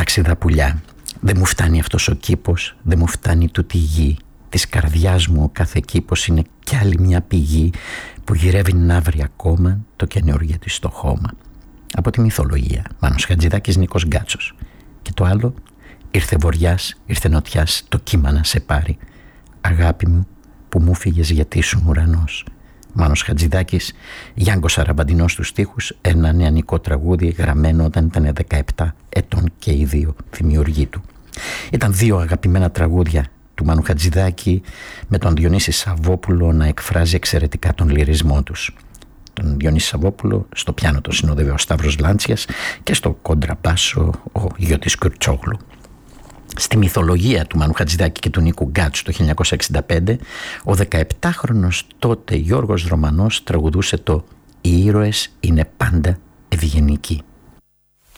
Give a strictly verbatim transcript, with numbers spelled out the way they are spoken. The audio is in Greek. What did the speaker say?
ταξιδά πουλιά. Δεν μου φτάνει αυτός ο κήπος, δεν μου φτάνει τούτη η γη. Της καρδιάς μου ο κάθε κήπος είναι κι άλλη μια πηγή που γυρεύει να βρει ακόμα το καινούργιο της στο χώμα. Από τη μυθολογία, Μάνος Χατζηδάκης, Νίκος Γκάτσος. Και το άλλο, ήρθε βοριάς, ήρθε νοτιάς, το κύμα να σε πάρει. Αγάπη μου που μου φύγες γιατί ήσουν ουρανός. Μάνος Χατζηδάκης, Γιάνγκος Αραμπαντινός στους στίχους, ένα νεανικό τραγούδι γραμμένο όταν ήταν δεκαεπτά ετών και οι δύο δημιουργοί του. Ήταν δύο αγαπημένα τραγούδια του Μάνου Χατζηδάκη, με τον Διονύση Σαββόπουλο να εκφράζει εξαιρετικά τον λυρισμό τους. Τον Διονύση Σαββόπουλο στο πιάνο το συνοδεύει ο Σταύρος Λάντσιας και στο κοντραμπάσο ο Γιώτης Κουρτσόγλου. Στη μυθολογία του Μάνου Χατζηδάκη και του Νίκου Γκάτσου το χίλια εννιακόσια εξήντα πέντε, ο δεκαεπτάχρονος τότε Γιώργος Ρωμανός τραγουδούσε το «Οι ήρωες είναι πάντα ευγενικοί».